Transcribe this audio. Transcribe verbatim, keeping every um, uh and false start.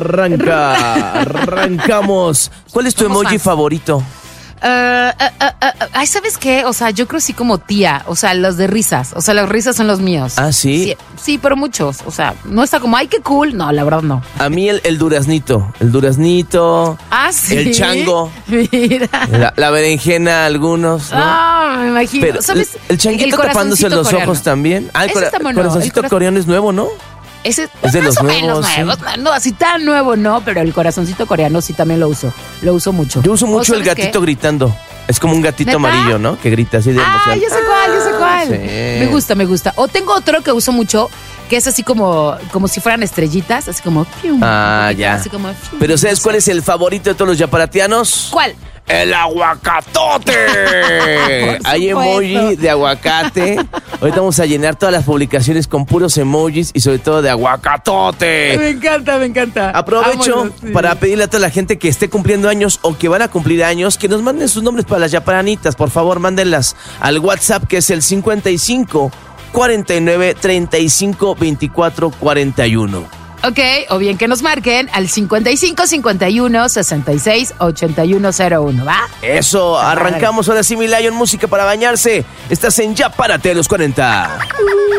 Arranca, arrancamos. ¿Cuál es tu Somos emoji fans. favorito? Uh, uh, uh, uh, ay, ¿sabes qué? O sea, yo creo sí como tía. O sea, los de risas. O sea, las risas son los míos. Ah, ¿sí? Sí, sí, pero muchos. O sea, no está como, ay, qué cool. No, la verdad no. A mí el, el duraznito. El duraznito. Ah, sí. El chango. Mira. La, la berenjena, algunos, ¿no? Ah, me imagino. Pero ¿Sabes? el, el changuito El tapándose corazoncito los coreano. ojos también. Ah, el, Ese cora- está el bueno, corazoncito el corazón- coreano es nuevo, ¿no? Ese Es de más los o menos nuevos, sí. nuevos. No, así tan nuevo no, pero el corazoncito coreano sí también lo uso. Lo uso mucho. Yo uso ¿O mucho el sabes qué? gatito gritando. Es como un gatito ¿Neta? amarillo, ¿no? Que grita así de emoción. Ah, yo sé cuál, yo sé cuál. sí. Me gusta, me gusta. O tengo otro que uso mucho, que es así como, como si fueran estrellitas, así como... pium, Ah, un poquito, ya. así como, pium, Pero ¿sabes no cuál sé. es el favorito de todos los yaparatianos? ¿Cuál? ¡El aguacatote! Por Hay supuesto. emoji de aguacate. Ahorita vamos a llenar todas las publicaciones con puros emojis y sobre todo de aguacatote. Me encanta, me encanta. Aprovecho Vámonos, sí. para pedirle a toda la gente que esté cumpliendo años o que van a cumplir años que nos manden sus nombres para las yaparanitas. Por favor, mándenlas al WhatsApp que es el cincuenta y cinco, cuarenta y nueve, treinta y cinco, veinticuatro, cuarenta y uno. Ok, o bien que nos marquen al cincuenta y cinco, cincuenta y uno, sesenta y seis, ochenta y uno cero uno, ¿va? Eso, arrancamos ahora sí, mi Lion, música para bañarse. Estás en Ya Párate a los cuarenta.